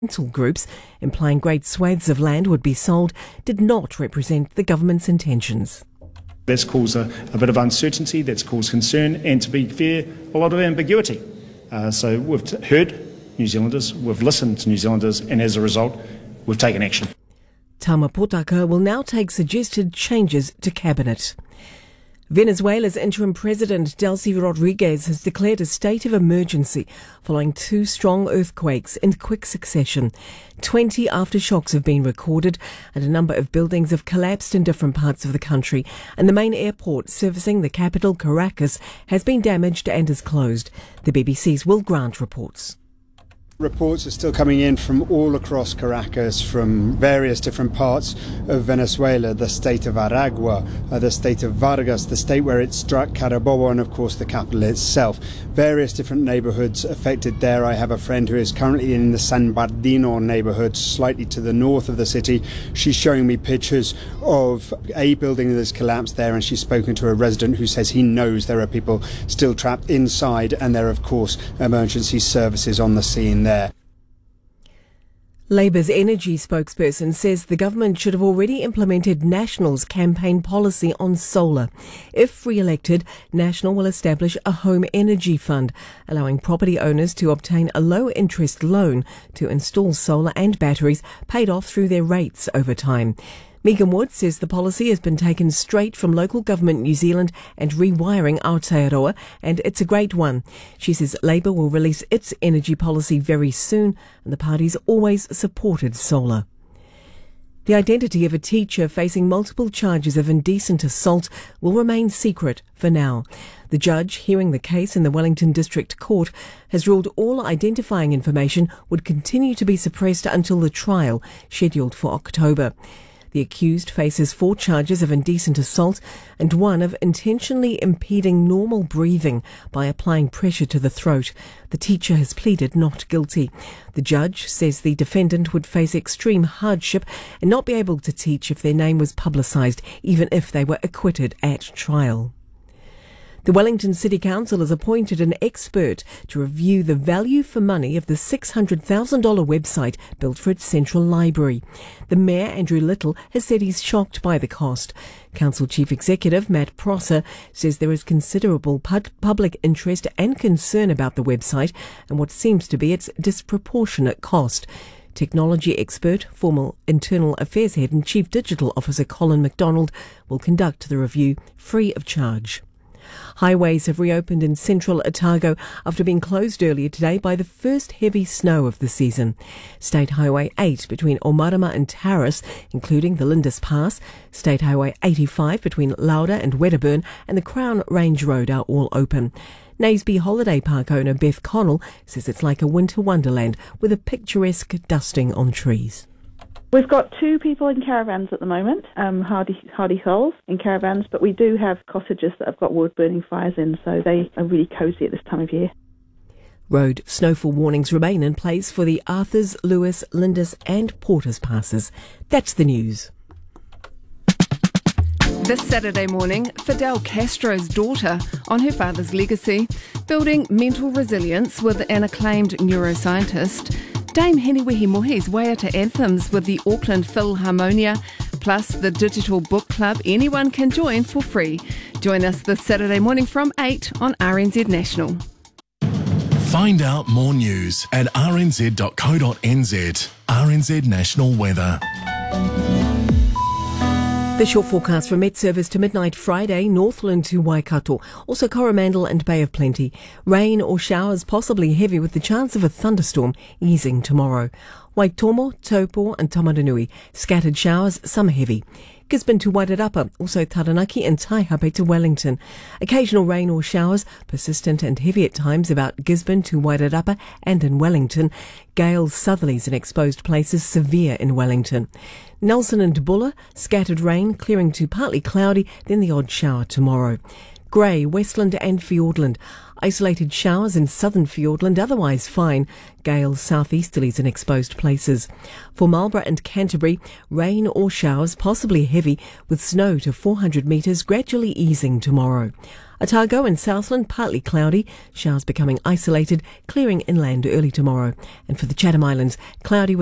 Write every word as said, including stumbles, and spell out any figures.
rental groups, implying great swathes of land would be sold, did not represent the government's intentions. That's caused a, a bit of uncertainty, that's caused concern, and to be fair, a lot of ambiguity. Uh, so we've t- heard New Zealanders, we've listened to New Zealanders, and as a result, we've taken action. Tama Potaka will now take suggested changes to cabinet. Venezuela's interim president, Delcy Rodriguez, has declared a state of emergency following two strong earthquakes in quick succession. Twenty aftershocks have been recorded and a number of buildings have collapsed in different parts of the country, and the main airport servicing the capital, Caracas, has been damaged and is closed. The B B C's Will Grant reports. Reports are still coming in from all across Caracas, from various different parts of Venezuela, the state of Aragua, uh, the state of Vargas, the state where it struck Carabobo, and of course the capital itself. Various different neighbourhoods affected there. I have a friend who is currently in the San Bernardino neighbourhood, slightly to the north of the city. She's showing me pictures of a building that has collapsed there, and she's spoken to a resident who says he knows there are people still trapped inside, and there are of course emergency services on the scene there. Labour's energy spokesperson says the government should have already implemented National's campaign policy on solar. If re-elected, National will establish a home energy fund, allowing property owners to obtain a low-interest loan to install solar and batteries paid off through their rates over time. Megan Wood says the policy has been taken straight from local government New Zealand and Rewiring Aotearoa, and it's a great one. She says Labour will release its energy policy very soon, and the party's always supported solar. The identity of a teacher facing multiple charges of indecent assault will remain secret for now. The judge hearing the case in the Wellington District Court has ruled all identifying information would continue to be suppressed until the trial, scheduled for October. The accused faces four charges of indecent assault and one of intentionally impeding normal breathing by applying pressure to the throat. The teacher has pleaded not guilty. The judge says the defendant would face extreme hardship and not be able to teach if their name was publicised, even if they were acquitted at trial. The Wellington City Council has appointed an expert to review the value for money of the six hundred thousand dollars website built for its central library. The Mayor, Andrew Little, has said he's shocked by the cost. Council Chief Executive Matt Prosser says there is considerable pub- public interest and concern about the website and what seems to be its disproportionate cost. Technology expert, former Internal Affairs Head and Chief Digital Officer Colin McDonald will conduct the review free of charge. Highways have reopened in central Otago after being closed earlier today by the first heavy snow of the season. State Highway eight between Omarama and Taurus, including the Lindis Pass, State Highway eighty-five between Lauda and Wedderburn, and the Crown Range Road are all open. Naseby Holiday Park owner Beth Connell says it's like a winter wonderland with a picturesque dusting on trees. We've got two people in caravans at the moment, um, hardy hardy souls in caravans, but we do have cottages that have got wood-burning fires in, so they are really cosy at this time of year. Road snowfall warnings remain in place for the Arthurs, Lewis, Lindis and Porters passes. That's the news. This Saturday morning, Fidel Castro's daughter on her father's legacy, building mental resilience with an acclaimed neuroscientist. Dame Heniwehi Mohi's Waiata Anthems with the Auckland Philharmonia, plus the digital book club anyone can join for free. Join us this Saturday morning from eight on R N Z National. Find out more news at r n z dot co dot n z. R N Z National Weather. The short forecast from Met Service to midnight Friday, Northland to Waikato, also Coromandel and Bay of Plenty. Rain or showers possibly heavy with the chance of a thunderstorm easing tomorrow. Waitomo, Taupo and Tamaranui, scattered showers, some heavy. Gisborne to Wairarapa, also Taranaki and Taihape to Wellington. Occasional rain or showers, persistent and heavy at times about Gisborne to Wairarapa and in Wellington. Gales, southerlies in exposed places, severe in Wellington. Nelson and Buller, scattered rain, clearing to partly cloudy, then the odd shower tomorrow. Grey, Westland and Fiordland. Isolated showers in southern Fiordland, otherwise fine. Gales, southeasterlies in exposed places. For Marlborough and Canterbury, rain or showers, possibly heavy, with snow to four hundred metres, gradually easing tomorrow. Otago and Southland, partly cloudy, showers becoming isolated, clearing inland early tomorrow. And for the Chatham Islands, cloudy with